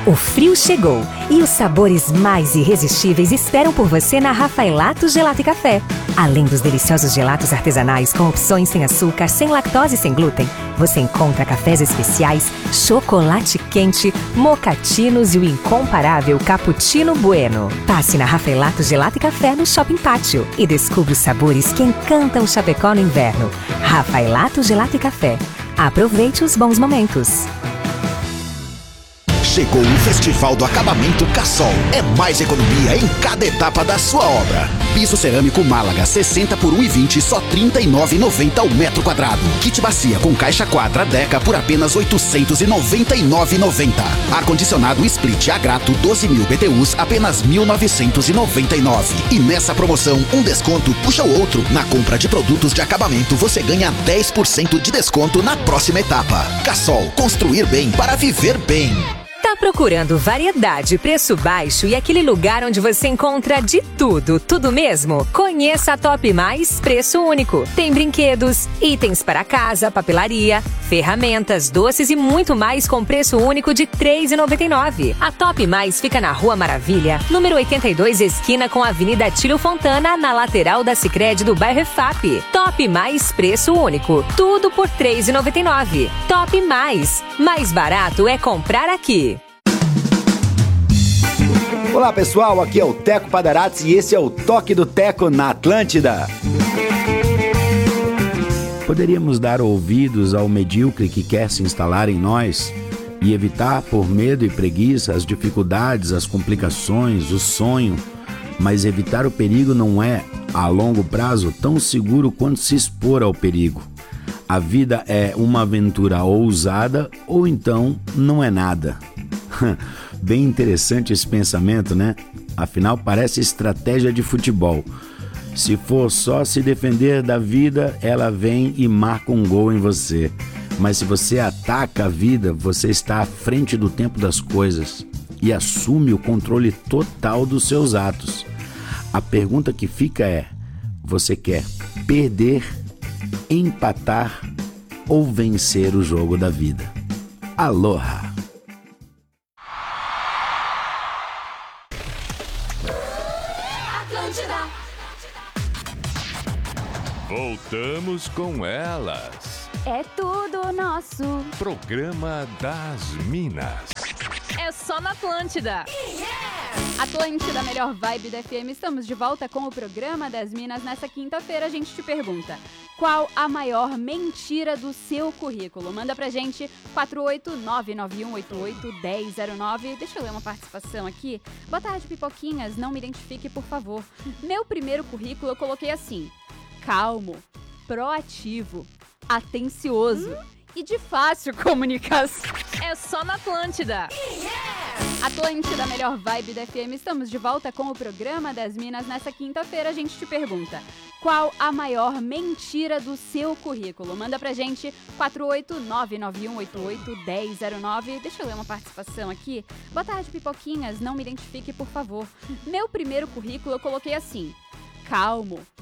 O frio chegou e os sabores mais irresistíveis esperam por você na Rafaelato Gelato e Café. Além dos deliciosos gelatos artesanais com opções sem açúcar, sem lactose e sem glúten, você encontra cafés especiais, chocolate quente, mocatinos e o incomparável Cappuccino Bueno. Passe na Rafaelato Gelato e Café no Shopping Pátio e descubra os sabores que encantam Chapecó no inverno. Rafaelato Gelato e Café. Aproveite os bons momentos. Chegou o Festival do Acabamento Cassol. É mais economia em cada etapa da sua obra. Piso cerâmico Málaga 60 por 1,20, só R$ 39,90 o metro quadrado. Kit bacia com caixa quadra Deca por apenas R$ 899,90. Ar-condicionado Split Agrato 12.000 BTUs, apenas R$ 1.999. E nessa promoção, um desconto puxa o outro. Na compra de produtos de acabamento, você ganha 10% de desconto na próxima etapa. Cassol, construir bem para viver bem. Tá procurando variedade, preço baixo e aquele lugar onde você encontra de tudo, tudo mesmo? Conheça a Top Mais Preço Único. Tem brinquedos, itens para casa, papelaria, ferramentas, doces e muito mais com preço único de R$ 3,99. A Top Mais fica na Rua Maravilha, número 82, esquina com a Avenida Tílio Fontana, na lateral da Sicredi do bairro EFAP. Top Mais Preço Único. Tudo por R$ 3,99. Top Mais. Mais barato é comprar aqui. Olá pessoal, aqui é o Teco Padarats e esse é o Toque do Teco na Atlântida. Poderíamos dar ouvidos ao medíocre que quer se instalar em nós e evitar por medo e preguiça as dificuldades, as complicações, o sonho, mas evitar o perigo não é, a longo prazo, tão seguro quanto se expor ao perigo. A vida é uma aventura ousada ou então não é nada. Bem interessante esse pensamento, né? Afinal, parece estratégia de futebol. Se for só se defender da vida, ela vem e marca um gol em você. Mas se você ataca a vida, você está à frente do tempo das coisas e assume o controle total dos seus atos. A pergunta que fica é: você quer perder, empatar ou vencer o jogo da vida? Aloha! Voltamos com elas. É tudo nosso. Programa das Minas. É só na Atlântida. Atlântida, a melhor vibe da FM. Estamos de volta com o Programa das Minas. Nessa quinta-feira a gente te pergunta: qual a maior mentira do seu currículo? Manda pra gente 48991881009. Deixa eu ler uma participação aqui. Boa tarde, pipoquinhas. Não me identifique, por favor. Meu primeiro currículo eu coloquei assim: calmo, proativo, atencioso e de fácil comunicação. É só na Atlântida. Atlântida, a melhor vibe da FM. Estamos de volta com o Programa das Minas. Nessa quinta-feira a gente te pergunta: qual a maior mentira do seu currículo? Manda pra gente 48991881009. Deixa eu ler uma participação aqui. Boa tarde, pipoquinhas. Não me identifique, por favor. Meu primeiro currículo eu coloquei assim: calmo,